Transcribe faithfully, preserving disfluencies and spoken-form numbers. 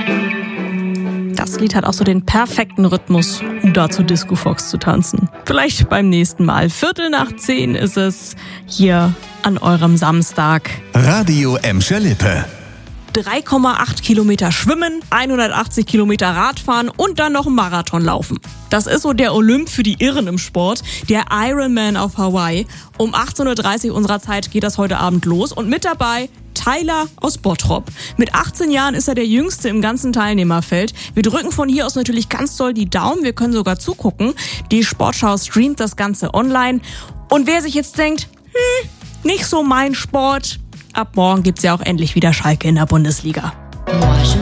Das Lied hat auch so den perfekten Rhythmus, um da zu Disco Fox zu tanzen. Vielleicht beim nächsten Mal. Viertel nach zehn ist es hier an eurem Samstag. Radio Emscher Lippe. drei Komma acht Kilometer schwimmen, hundertachtzig Kilometer Radfahren und dann noch einen Marathon laufen. Das ist so der Olymp für die Irren im Sport, der Ironman auf Hawaii. Um achtzehn Uhr dreißig unserer Zeit geht das heute Abend los und mit dabei Tyler aus Bottrop. Mit achtzehn Jahren ist er der Jüngste im ganzen Teilnehmerfeld. Wir drücken von hier aus natürlich ganz doll die Daumen. Wir können sogar zugucken. Die Sportschau streamt das Ganze online. Und wer sich jetzt denkt, hm, nicht so mein Sport, ab morgen gibt's ja auch endlich wieder Schalke in der Bundesliga. Moi, je